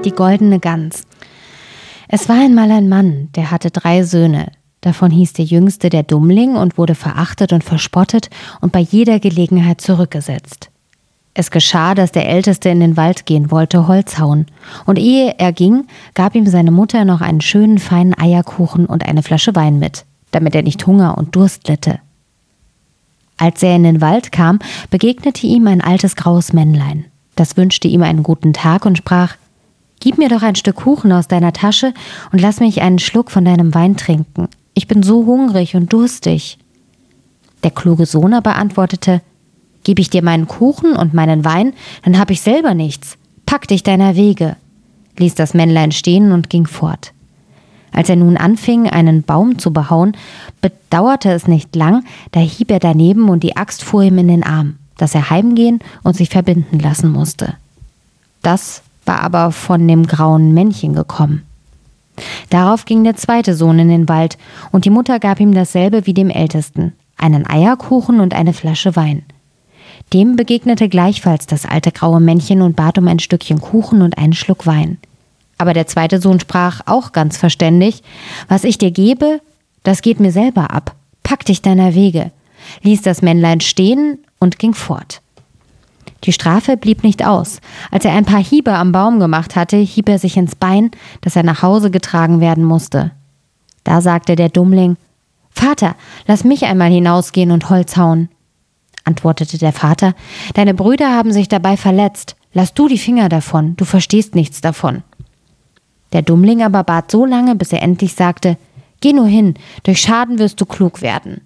Die goldene Gans. Es war einmal ein Mann, der hatte 3 Söhne. Davon hieß der jüngste der Dummling und wurde verachtet und verspottet und bei jeder Gelegenheit zurückgesetzt. Es geschah, dass der Älteste in den Wald gehen wollte, Holz hauen. Und ehe er ging, gab ihm seine Mutter noch einen schönen, feinen Eierkuchen und eine Flasche Wein mit, damit er nicht Hunger und Durst litte. Als er in den Wald kam, begegnete ihm ein altes graues Männlein. Das wünschte ihm einen guten Tag und sprach: »Gib mir doch ein Stück Kuchen aus deiner Tasche und lass mich einen Schluck von deinem Wein trinken. Ich bin so hungrig und durstig.« Der kluge Sohn aber antwortete: »Gebe ich dir meinen Kuchen und meinen Wein, dann habe ich selber nichts. Pack dich deiner Wege«, ließ das Männlein stehen und ging fort. Als er nun anfing, einen Baum zu behauen, bedauerte es nicht lang, da hieb er daneben und die Axt fuhr ihm in den Arm, dass er heimgehen und sich verbinden lassen musste. Das war aber von dem grauen Männchen gekommen. Darauf ging der zweite Sohn in den Wald, und die Mutter gab ihm dasselbe wie dem Ältesten, einen Eierkuchen und eine Flasche Wein. Dem begegnete gleichfalls das alte graue Männchen und bat um ein Stückchen Kuchen und einen Schluck Wein. Aber der zweite Sohn sprach auch ganz verständig: »Was ich dir gebe, das geht mir selber ab. Pack dich deiner Wege«, ließ das Männlein stehen und ging fort. Die Strafe blieb nicht aus. Als er ein paar Hiebe am Baum gemacht hatte, hieb er sich ins Bein, dass er nach Hause getragen werden musste. Da sagte der Dummling: »Vater, lass mich einmal hinausgehen und Holz hauen.« Antwortete der Vater: »Deine Brüder haben sich dabei verletzt. Lass du die Finger davon, du verstehst nichts davon.« Der Dummling aber bat so lange, bis er endlich sagte: »Geh nur hin, durch Schaden wirst du klug werden.«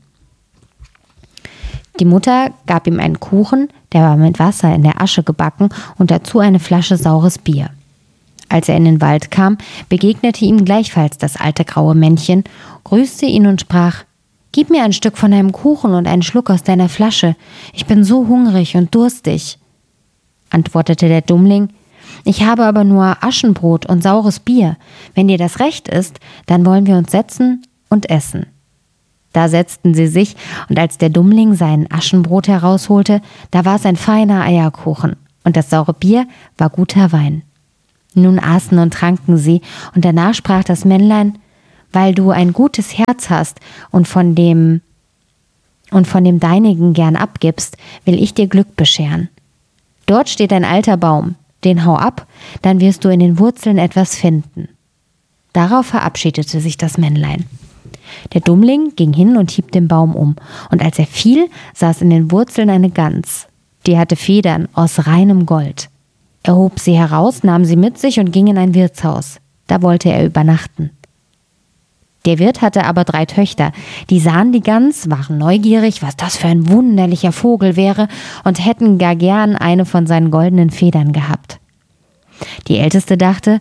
Die Mutter gab ihm einen Kuchen, der war mit Wasser in der Asche gebacken, und dazu eine Flasche saures Bier. Als er in den Wald kam, begegnete ihm gleichfalls das alte graue Männchen, grüßte ihn und sprach: »Gib mir ein Stück von deinem Kuchen und einen Schluck aus deiner Flasche. Ich bin so hungrig und durstig.« Antwortete der Dummling: »Ich habe aber nur Aschenbrot und saures Bier. Wenn dir das recht ist, dann wollen wir uns setzen und essen.« Da setzten sie sich, und als der Dummling sein Aschenbrot herausholte, da war es ein feiner Eierkuchen, und das saure Bier war guter Wein. Nun aßen und tranken sie, und danach sprach das Männlein: »Weil du ein gutes Herz hast und von dem Deinigen gern abgibst, will ich dir Glück bescheren. Dort steht ein alter Baum, den hau ab, dann wirst du in den Wurzeln etwas finden.« Darauf verabschiedete sich das Männlein. Der Dummling ging hin und hieb den Baum um, und als er fiel, saß in den Wurzeln eine Gans. Die hatte Federn aus reinem Gold. Er hob sie heraus, nahm sie mit sich und ging in ein Wirtshaus. Da wollte er übernachten. Der Wirt hatte aber 3 Töchter, die sahen die Gans, waren neugierig, was das für ein wunderlicher Vogel wäre, und hätten gar gern eine von seinen goldenen Federn gehabt. Die Älteste dachte: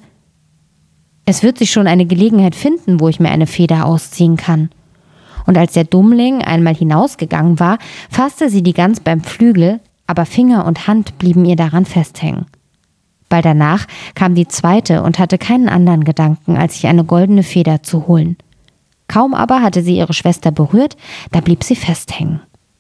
»Es wird sich schon eine Gelegenheit finden, wo ich mir eine Feder ausziehen kann.« Und als der Dummling einmal hinausgegangen war, fasste sie die Gans beim Flügel, aber Finger und Hand blieben ihr daran festhängen. Bald danach kam die zweite und hatte keinen anderen Gedanken, als sich eine goldene Feder zu holen. Kaum aber hatte sie ihre Schwester berührt, da blieb sie festhängen.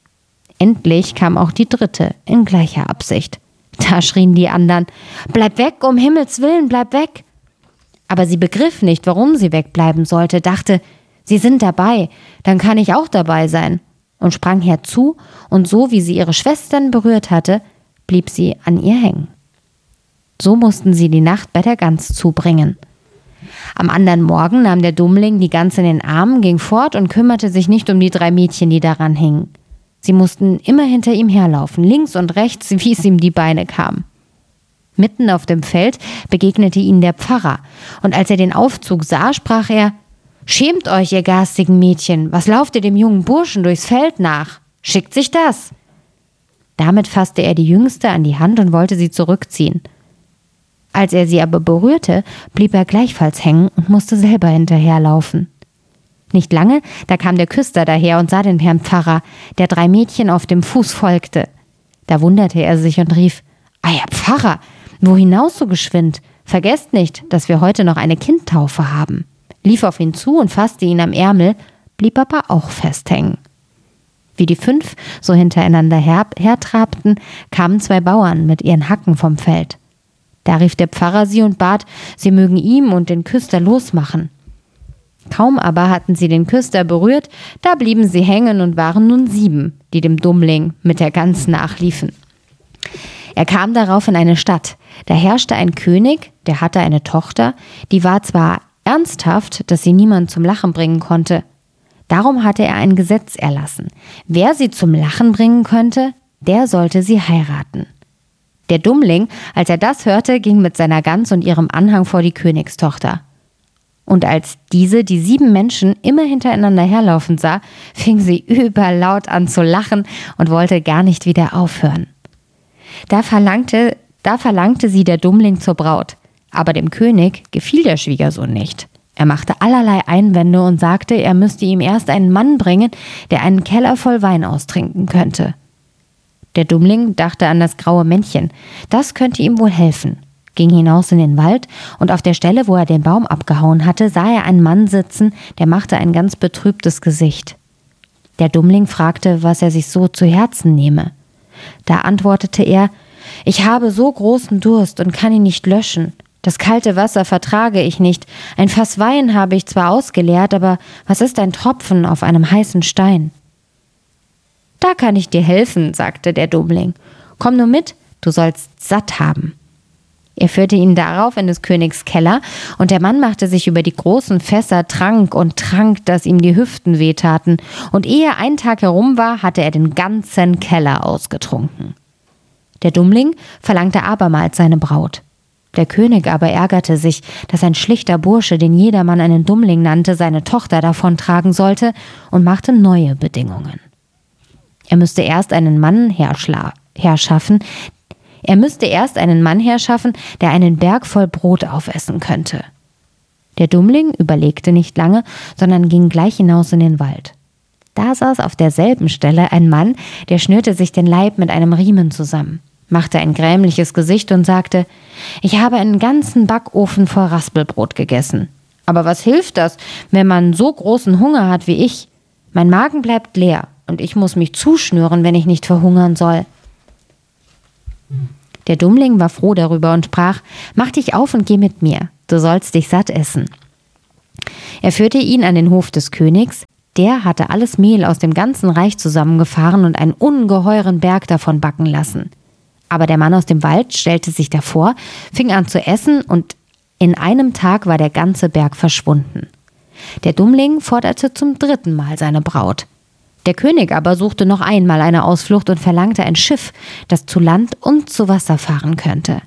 Endlich kam auch die dritte in gleicher Absicht. Da schrien die anderen: »Bleib weg, um Himmels Willen, bleib weg!« Aber sie begriff nicht, warum sie wegbleiben sollte, dachte: »Sie sind dabei, dann kann ich auch dabei sein«, und sprang herzu, und so wie sie ihre Schwestern berührt hatte, blieb sie an ihr hängen. So mussten sie die Nacht bei der Gans zubringen. Am anderen Morgen nahm der Dummling die Gans in den Arm, ging fort und kümmerte sich nicht um die 3 Mädchen, die daran hingen. Sie mussten immer hinter ihm herlaufen, links und rechts, wie es ihm die Beine kamen. Mitten auf dem Feld begegnete ihnen der Pfarrer, und als er den Aufzug sah, sprach er: »Schämt euch, ihr garstigen Mädchen, was lauft ihr dem jungen Burschen durchs Feld nach? Schickt sich das!« Damit fasste er die Jüngste an die Hand und wollte sie zurückziehen. Als er sie aber berührte, blieb er gleichfalls hängen und musste selber hinterherlaufen. Nicht lange, da kam der Küster daher und sah den Herrn Pfarrer, der 3 Mädchen auf dem Fuß folgte. Da wunderte er sich und rief: »Ei, Herr Pfarrer, wo hinaus so geschwind? Vergesst nicht, dass wir heute noch eine Kindtaufe haben«, lief auf ihn zu und fasste ihn am Ärmel, blieb aber auch festhängen. Wie die 5 so hintereinander hertrabten, kamen 2 Bauern mit ihren Hacken vom Feld. Da rief der Pfarrer sie und bat, sie mögen ihm und den Küster losmachen. Kaum aber hatten sie den Küster berührt, da blieben sie hängen und waren nun 7, die dem Dummling mit der Gans nachliefen. Er kam darauf in eine Stadt. Da herrschte ein König, der hatte eine Tochter, die war zwar ernsthaft, dass sie niemand zum Lachen bringen konnte. Darum hatte er ein Gesetz erlassen. Wer sie zum Lachen bringen könnte, der sollte sie heiraten. Der Dummling, als er das hörte, ging mit seiner Gans und ihrem Anhang vor die Königstochter. Und als diese die 7 Menschen immer hintereinander herlaufen sah, fing sie überlaut an zu lachen und wollte gar nicht wieder aufhören. Da verlangte sie der Dummling zur Braut, aber dem König gefiel der Schwiegersohn nicht. Er machte allerlei Einwände und sagte, er müsste ihm erst einen Mann bringen, der einen Keller voll Wein austrinken könnte. Der Dummling dachte an das graue Männchen, das könnte ihm wohl helfen, ging hinaus in den Wald und auf der Stelle, wo er den Baum abgehauen hatte, sah er einen Mann sitzen, der machte ein ganz betrübtes Gesicht. Der Dummling fragte, was er sich so zu Herzen nehme. Da antwortete er, ich habe so großen Durst und kann ihn nicht löschen. Das kalte Wasser vertrage ich nicht. Ein Fass Wein habe ich zwar ausgeleert, aber was ist ein Tropfen auf einem heißen Stein? Da kann ich dir helfen, sagte der Dummling. Komm nur mit, du sollst satt haben. Er führte ihn darauf in des Königs Keller, und der Mann machte sich über die großen Fässer trank und trank, dass ihm die Hüften wehtaten, und ehe ein Tag herum war, hatte er den ganzen Keller ausgetrunken. Der Dummling verlangte abermals seine Braut. Der König aber ärgerte sich, dass ein schlichter Bursche, den jedermann einen Dummling nannte, seine Tochter davontragen sollte, und machte neue Bedingungen. Er müsste erst einen Mann herschaffen, der einen Berg voll Brot aufessen könnte. Der Dummling überlegte nicht lange, sondern ging gleich hinaus in den Wald. Da saß auf derselben Stelle ein Mann, der schnürte sich den Leib mit einem Riemen zusammen, machte ein grämliches Gesicht und sagte, ich habe einen ganzen Backofen voll Raspelbrot gegessen. Aber was hilft das, wenn man so großen Hunger hat wie ich? Mein Magen bleibt leer und ich muss mich zuschnüren, wenn ich nicht verhungern soll. Der Dummling war froh darüber und sprach, mach dich auf und geh mit mir, du sollst dich satt essen. Er führte ihn an den Hof des Königs, der hatte alles Mehl aus dem ganzen Reich zusammengefahren und einen ungeheuren Berg davon backen lassen. Aber der Mann aus dem Wald stellte sich davor, fing an zu essen und in einem Tag war der ganze Berg verschwunden. Der Dummling forderte zum 3. Mal seine Braut. Der König aber suchte noch einmal eine Ausflucht und verlangte ein Schiff, das zu Land und zu Wasser fahren könnte.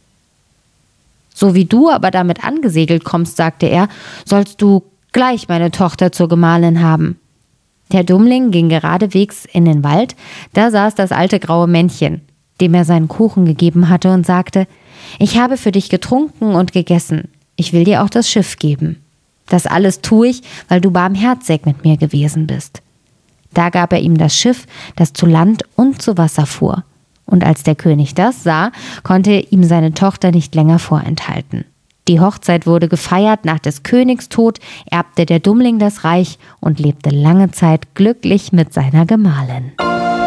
So wie du aber damit angesegelt kommst, sagte er, sollst du gleich meine Tochter zur Gemahlin haben. Der Dummling ging geradewegs in den Wald, da saß das alte graue Männchen, dem er seinen Kuchen gegeben hatte und sagte, ich habe für dich getrunken und gegessen, ich will dir auch das Schiff geben. Das alles tue ich, weil du barmherzig mit mir gewesen bist. Da gab er ihm das Schiff, das zu Land und zu Wasser fuhr. Und als der König das sah, konnte ihm seine Tochter nicht länger vorenthalten. Die Hochzeit wurde gefeiert, nach des Königs Tod erbte der Dummling das Reich und lebte lange Zeit glücklich mit seiner Gemahlin.